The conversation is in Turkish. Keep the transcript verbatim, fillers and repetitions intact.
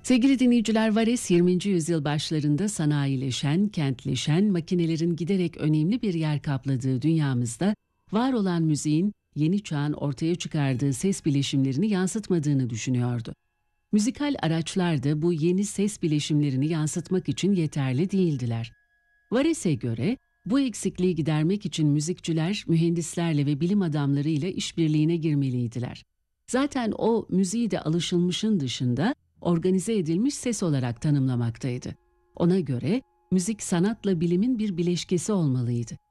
Sevgili dinleyiciler, Vares yirminci yüzyıl başlarında sanayileşen, kentleşen, makinelerin giderek önemli bir yer kapladığı dünyamızda var olan müziğin yeni çağın ortaya çıkardığı ses bileşimlerini yansıtmadığını düşünüyordu. Müzikal araçlar da bu yeni ses bileşimlerini yansıtmak için yeterli değildiler. Vares'e göre bu eksikliği gidermek için müzikçiler, mühendislerle ve bilim adamlarıyla işbirliğine girmeliydiler. Zaten o müziği de alışılmışın dışında organize edilmiş ses olarak tanımlamaktaydı. Ona göre müzik sanatla bilimin bir bileşkesi olmalıydı.